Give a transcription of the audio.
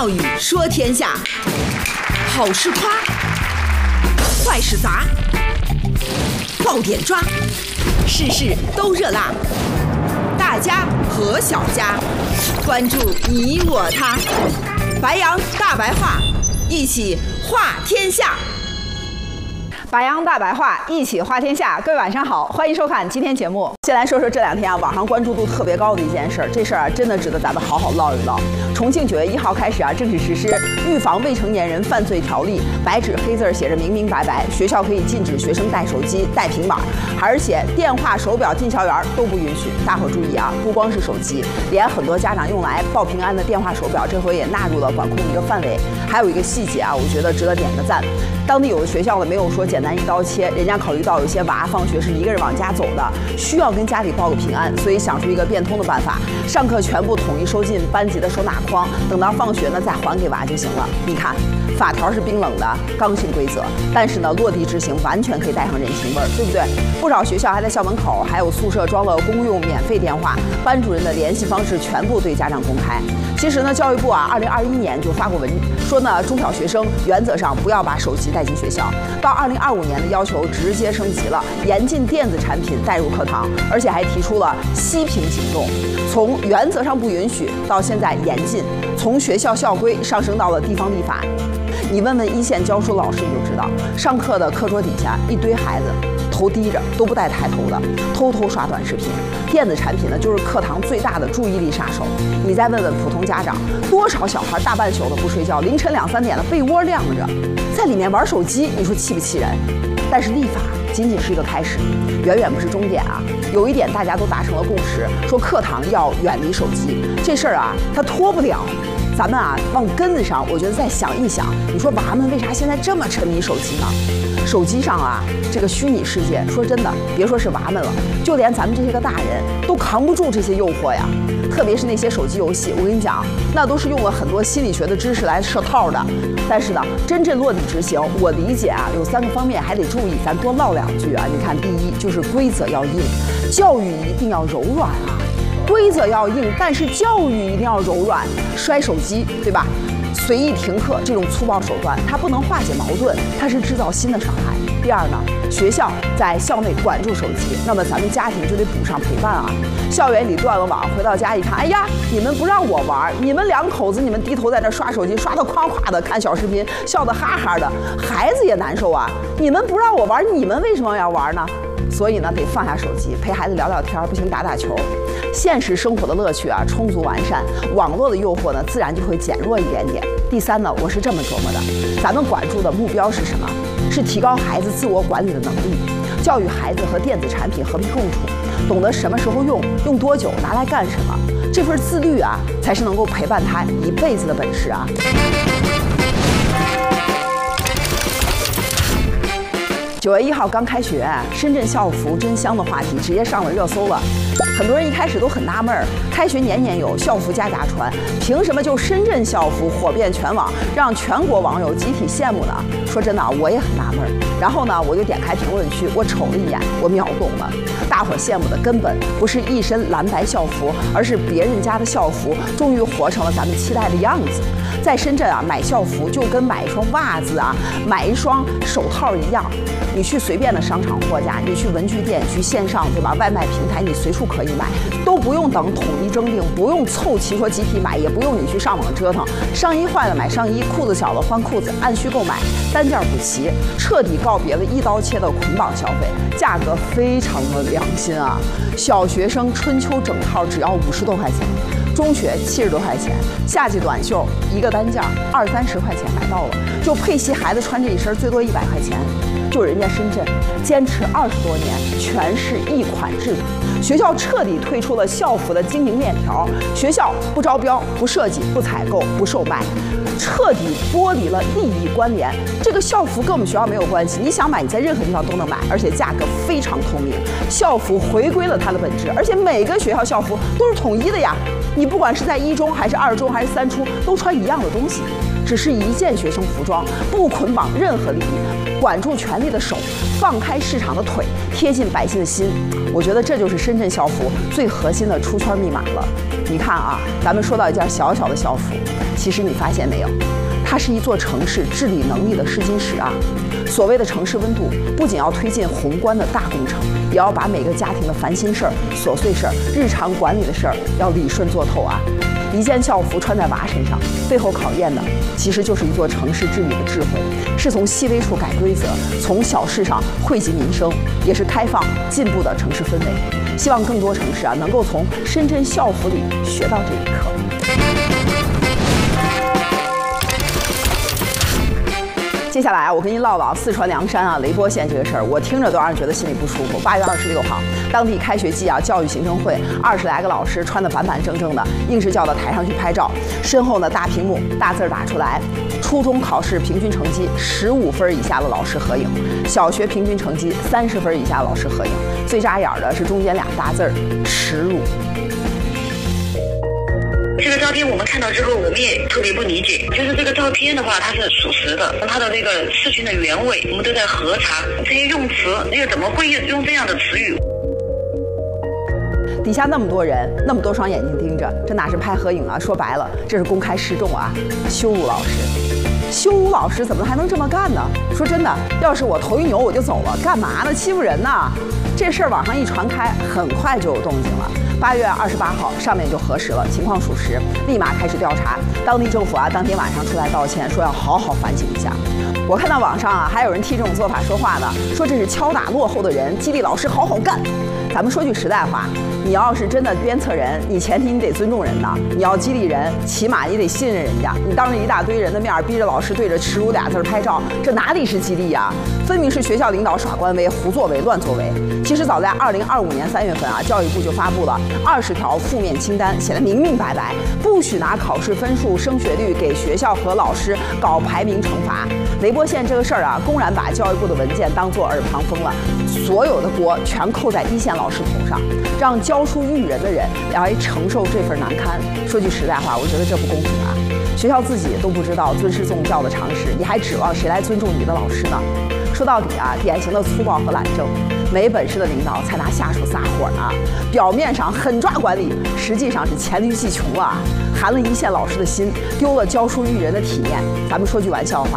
教育说天下，好事夸，坏事砸，爆点抓，事事都热辣。大家和小家，关注你我他，白羊大白话，一起话天下。 白羊大白话，一起话天下。各位晚上好，欢迎收看今天节目。先来说说这两天网上关注度特别高的一件事，这事儿真的值得咱们好好唠一唠。重庆9月1号开始正式实施《预防未成年人犯罪条例》，白纸黑字写着明明白白，学校可以禁止学生带手机、带平板，而且电话、手表进校园都不允许。大伙注意啊，不光是手机，连很多家长用来报平安的电话、手表，这回也纳入了管控的一个范围。还有一个细节我觉得值得点个赞。当地有的学校呢，没有说简单一刀切，人家考虑到有些娃放学是一个人往家走的，需要跟家里报个平安，所以想出一个变通的办法，上课全部统一收进班级的收纳筐，等到放学呢再还给娃就行了。你看，法条是冰冷的刚性规则，但是呢落地执行完全可以带上人情味儿，对不对？不少学校还在校门口还有宿舍装了公用免费电话，班主任的联系方式全部对家长公开。其实呢，教育部2021年就发过文说呢，中小学生原则上不要把手机带进学校。到2025年的要求直接升级了，严禁电子产品带入课堂，而且还提出了息屏行动，从原则上不允许到现在严禁，从学校校规上升到了地方立法。你问问一线教书老师你就知道，上课的课桌底下一堆孩子头低着都不带抬头的，偷偷刷短视频。电子产品呢，就是课堂最大的注意力杀手。你再问问普通家长，多少小孩大半宿的不睡觉，凌晨2、3点的被窝亮着，在里面玩手机，你说气不气人？但是立法仅仅是一个开始，远远不是终点有一点大家都达成了共识，说课堂要远离手机。这事儿它拖不了。咱们往根子上，我觉得再想一想，你说娃们为啥现在这么沉迷手机呢？手机上这个虚拟世界，说真的，别说是娃们了，就连咱们这些个大人都扛不住这些诱惑呀。特别是那些手机游戏，我跟你讲，那都是用了很多心理学的知识来设套的。但是呢，真正落地执行，我理解有3个方面还得注意，咱多唠2句你看，第一就是规则要硬，教育一定要柔软规则要硬，但是教育一定要柔软。摔手机，对吧？随意停课这种粗暴手段，它不能化解矛盾，它是制造新的伤害。第二呢，学校在校内管住手机，那么咱们家庭就得补上陪伴校园里断了网，回到家一看，哎呀，你们不让我玩，你们2口子，你们低头在那刷手机，刷得夸夸的，看小视频，笑得哈哈的，孩子也难受你们不让我玩，你们为什么要玩呢？所以呢，得放下手机，陪孩子聊聊天，不行打打球。现实生活的乐趣充足完善，网络的诱惑呢，自然就会减弱一点点。第三呢，我是这么琢磨的，咱们管住的目标是什么？是提高孩子自我管理的能力，教育孩子和电子产品和平共处，懂得什么时候用，用多久，拿来干什么。这份自律才是能够陪伴他一辈子的本事9月1号刚开学，深圳校服真香的话题直接上了热搜了。很多人一开始都很纳闷开学年年有，校服家家穿，凭什么就深圳校服火遍全网，让全国网友集体羡慕呢？说真的我也很纳闷然后呢，我就点开评论区，我瞅了一眼，我秒懂了。大伙羡慕的根本不是一身蓝白校服，而是别人家的校服终于活成了咱们期待的样子。在深圳买校服就跟买一双袜子买一双手套一样。你去随便的商场货架，你去文具店，去线上对吧？外卖平台你随处可以买，都不用等统一征订，不用凑齐说集体买，也不用你去上网折腾。上衣坏了买上衣，裤子小了换裤子，按需购买，单件补齐，彻底告别了一刀切的捆绑消费，价格非常的良心小学生春秋整套只要50多块钱。中学70多块钱，夏季短袖一个单件20、30块钱买到了，就配齐孩子穿这一身最多100块钱。就人家深圳坚持20多年，全是一款制度。学校彻底退出了校服的经营链条，学校不招标、不设计、不采购、不售卖，彻底剥离了利益关联。这个校服跟我们学校没有关系，你想买你在任何地方都能买，而且价格非常透明。校服回归了它的本质，而且每个学校校服都是统一的呀。你不管是在1中还是2中还是3初，都穿一样的东西，只是一件学生服装，不捆绑任何利益，管住权力的手，放开市场的腿，贴近百姓的心。我觉得这就是深深圳校服最核心的出圈密码了。你看啊，咱们说到一件小小的校服，其实你发现没有，它是一座城市治理能力的试金石啊。所谓的城市温度，不仅要推进宏观的大工程，也要把每个家庭的烦心事儿、琐碎事儿、日常管理的事儿要理顺做透啊。一件校服穿在娃身上，背后考验的其实就是一座城市治理的智慧，是从细微处改规则，从小事上惠及民生，也是开放进步的城市氛围。希望更多城市能够从深圳校服里学到这一课。接下来我跟您唠唠四川凉山雷波县这个事儿，我听着都让人觉得心里不舒服。8月26号，当地开学季教育行政会20来个老师穿得板板正正的，硬是叫到台上去拍照。身后呢，大屏幕大字打出来：初中考试平均成绩15分以下的老师合影，小学平均成绩30分以下的老师合影。最扎眼的是中间2个大字儿：耻辱。 这个照片我们看到之后，我们也特别不理解，就是这个照片的话，它是属实的，它的这个事情的原委，我们都在核查这些用词，又怎么会用这样的词语？ 底下那么多人，那么多双眼睛盯着，这哪是拍合影啊？说白了，这是公开示众啊，羞辱老师。羞辱老师怎么还能这么干呢？说真的，要是我头一扭我就走了，干嘛呢？欺负人呢？这事儿网上一传开，很快就有动静了。8月28号，上面就核实了，情况属实，立马开始调查。当地政府当天晚上出来道歉，说要好好反省一下。我看到网上还有人替这种做法说话呢，说这是敲打落后的人，激励老师好好干。咱们说句实在话，你要是真的鞭策人，你前提你得尊重人呐，你要激励人，起码你得信任人家。你当着一大堆人的面逼着老师对着耻辱2字拍照，这哪里是激励呀？分明是学校领导耍官威、胡作为、乱作为。其实早在2025年3月份教育部就发布了20条负面清单，写得明明白白，不许拿考试分数、升学率给学校和老师搞排名惩罚。雷波县这个事儿公然把教育部的文件当作耳旁风了，所有的锅全扣在一线老师头上，让教书育人的人来承受这份难堪。说句实在话，我觉得这不公平啊！学校自己都不知道尊师重教的常识，你还指望谁来尊重你的老师呢？说到底典型的粗暴和懒政，没本事的领导才拿下属撒火呢。表面上狠抓管理，实际上是黔驴技穷啊，寒了一线老师的心，丢了教书育人的体面。咱们说句玩笑话，